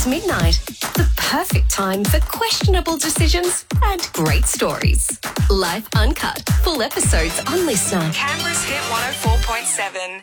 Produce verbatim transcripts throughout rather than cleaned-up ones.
midnight. The perfect time for questionable decisions and great stories. Life Uncut. Full episodes on Listener. Canberra's Hit one oh four point seven.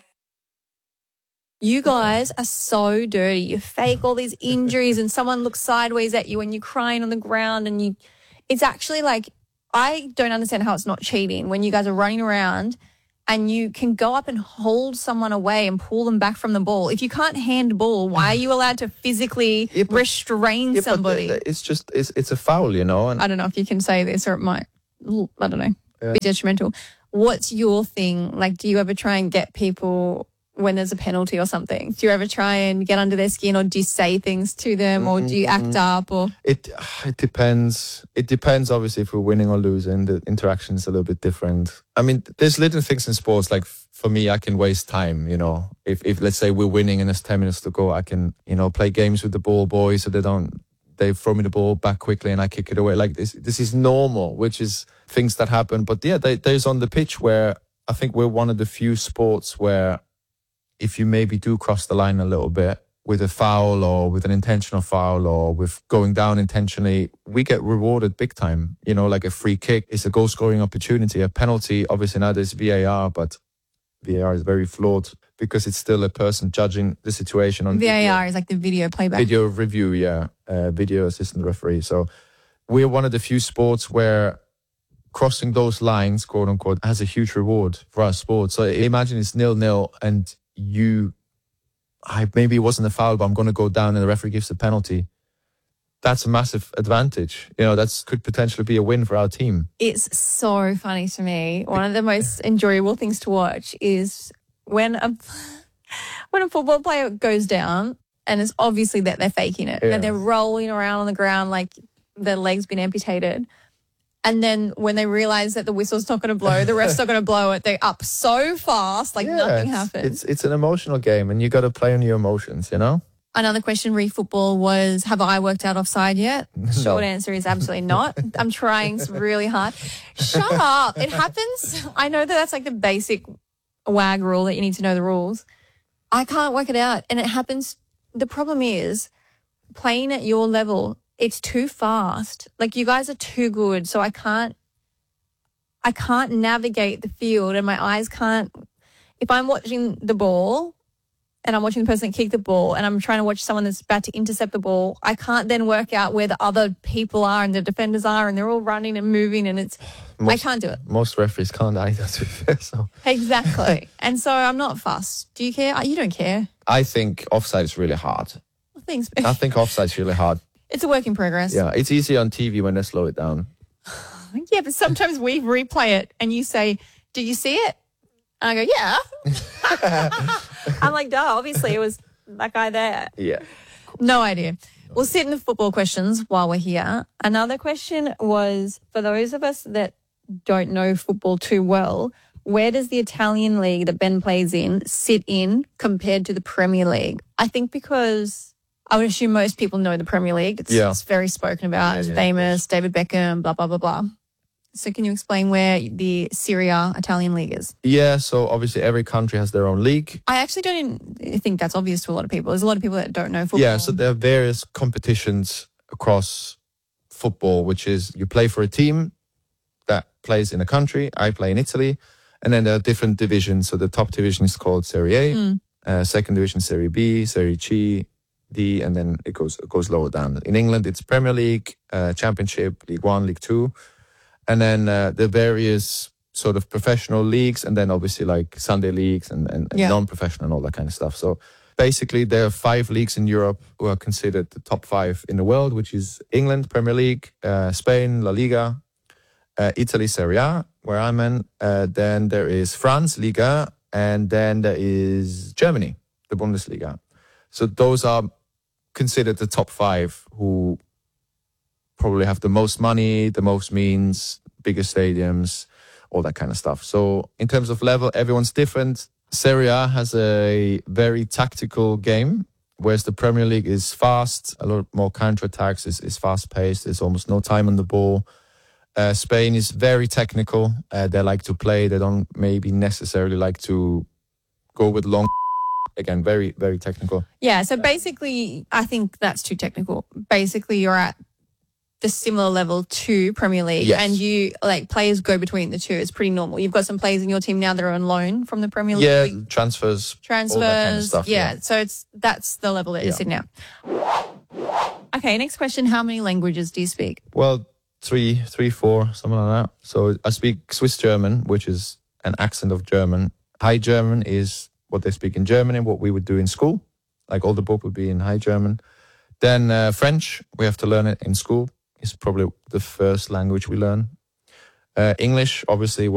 You guys are so dirty. You fake all these injuries and someone looks sideways at you and you're crying on the ground and you, it's actually like, I don't understand how it's not cheating when you guys are running around and you can go up and hold someone away and pull them back from the ball. If you can't handball, why are you allowed to physically yeah, but, restrain yeah, somebody? But it's just, it's, it's a foul, you know. And I don't know if you can say this or it might, I don't know, yeah. be detrimental. What's your thing? Like, do you ever try and get people when there's a penalty or something? Do you ever try and get under their skin, or do you say things to them, or do you act up? Or it it depends. It depends, obviously, if we're winning or losing. The interaction is a little bit different. I mean, there's little things in sports, like for me, I can waste time, you know. If, if let's say we're winning and there's ten minutes to go, I can, you know, play games with the ball boys so they don't, they throw me the ball back quickly and I kick it away. Like this, this is normal, which is things that happen. But yeah, they, there's on the pitch where I think we're one of the few sports where if you maybe do cross the line a little bit with a foul or with an intentional foul or with going down intentionally, we get rewarded big time. You know, like a free kick is a goal scoring opportunity. A penalty, obviously now there's V A R, but V A R is very flawed because it's still a person judging the situation on V A R video. Is like the video playback. Video review, yeah. Uh, video assistant referee. So we're one of the few sports where crossing those lines, quote unquote, has a huge reward for our sport. So imagine it's nil-nil and you, I maybe it wasn't a foul, but I'm going to go down and the referee gives a penalty. That's a massive advantage. You know, that could potentially be a win for our team. It's so funny to me. One of the most enjoyable things to watch is when a when a football player goes down, and it's obviously that they're faking it, yeah. that they're rolling around on the ground like their leg's been amputated. And then when they realise that the whistle's not going to blow, the ref's not going to blow it, they're up so fast, like yeah, nothing it's, happened. It's it's an emotional game and you got to play on your emotions, you know? Another question re football was, have I worked out offside yet? No. Short answer is absolutely not. I'm trying really hard. Shut up. It happens. I know that that's like the basic WAG rule that you need to know the rules. I can't work it out. And it happens. The problem is playing at your level, it's too fast. Like you guys are too good. So I can't, I can't navigate the field and my eyes can't, if I'm watching the ball and I'm watching the person kick the ball and I'm trying to watch someone that's about to intercept the ball, I can't then work out where the other people are and the defenders are and they're all running and moving and it's, most, I can't do it. Most referees can't either, to be fair. So. Exactly. And so I'm not fussed. Do you care? You don't care. I think offside is really hard. Well, thanks. I think offside is really hard. It's a work in progress. Yeah, it's easy on T V when they slow it down. Yeah, but sometimes we replay it and you say, did you see it? And I go, yeah. I'm like, duh, obviously it was that guy there. Yeah. No idea. We'll sit in the football questions while we're here. Another question was, for those of us that don't know football too well, where does the Italian league that Ben plays in sit in compared to the Premier League? I think because I would assume most people know the Premier League. It's, yeah. it's very spoken about. Yeah, it's yeah, famous, David Beckham, blah, blah, blah, blah. So can you explain where the Serie A Italian league is? Yeah, so obviously every country has their own league. I actually don't even think that's obvious to a lot of people. There's a lot of people that don't know football. Yeah, so there are various competitions across football, which is you play for a team that plays in a country. I play in Italy. And then there are different divisions. So the top division is called Serie A. Mm. Uh, second division, Serie B, Serie C, D, and then it goes it goes lower down. In England, it's Premier League, uh, Championship, League One, League Two. And then uh, the various sort of professional leagues, and then obviously like Sunday leagues and, and, and yeah. non-professional and all that kind of stuff. So basically there are five leagues in Europe who are considered the top five in the world, which is England, Premier League, uh, Spain, La Liga, uh, Italy, Serie A, where I'm in. Uh, then there is France, Liga, and then there is Germany, the Bundesliga. So those are considered the top five who probably have the most money, the most means, bigger stadiums, all that kind of stuff. So in terms of level, everyone's different. Serie A has a very tactical game, whereas the Premier League is fast, a lot more counter-attacks, is, is fast-paced, there's almost no time on the ball. Uh, Spain is very technical. Uh, they like to play. They don't maybe necessarily like to go with long again, very, very technical. Yeah, so basically, I think that's too technical. Basically, you're at the similar level to Premier League, Yes. and you like players go between the two. It's pretty normal. You've got some players in your team now that are on loan from the Premier League. Yeah, transfers, transfers. all that kind of stuff. yeah. so it's that's the level that Yeah. you're sitting at. Okay, next question: how many languages do you speak? Well, three, three, four, something like that. So I speak Swiss German, which is an accent of German. High German is what they speak in Germany, what we would do in school. Like all the book would be in High German. Then uh, French, we have to learn it in school. It's probably the first language we learn. Uh, English, obviously,